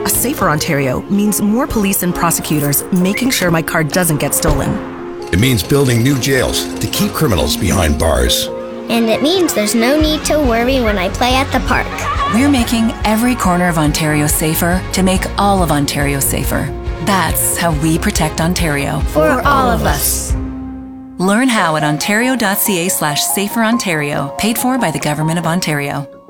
A safer Ontario means more police and prosecutors making sure my car doesn't get stolen. It means building new jails to keep criminals behind bars. And it means there's no need to worry when I play at the park. We're making every corner of Ontario safer to make all of Ontario safer. That's how we protect Ontario. For all of us. Learn how at ontario.ca/saferontario, paid for by the Government of Ontario.